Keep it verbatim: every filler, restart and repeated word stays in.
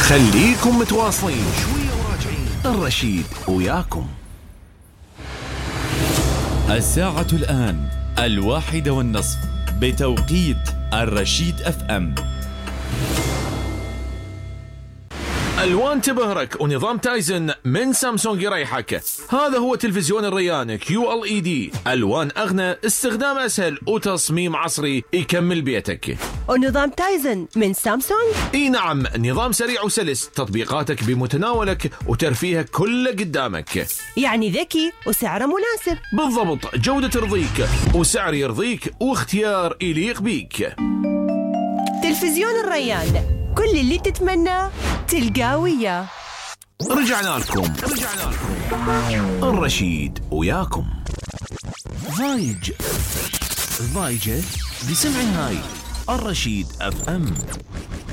خليكم متواصلين شوية وراجعين. الرشيد وياكم. الساعة الآن الواحدة والنصف بتوقيت الرشيد اف ام. ألوان تبهرك ونظام تايزن من سامسونج يريحك. هذا هو تلفزيون الريان كيو ال اي دي، ألوان أغنى، استخدام أسهل وتصميم عصري يكمل بيتك. ونظام تايزن من سامسونج؟ اي نعم، نظام سريع وسلس، تطبيقاتك بمتناولك وترفيهك كله قدامك. يعني ذكي وسعره مناسب. بالضبط، جودة ترضيك وسعر يرضيك واختيار يليق بيك. تلفزيون الريان، كل اللي تتمناه تلقاه وياه. رجعنا لكم رجعنا لكم الرشيد وياكم. ضايج ضايجة بسمع هاي الرشيد اف ام.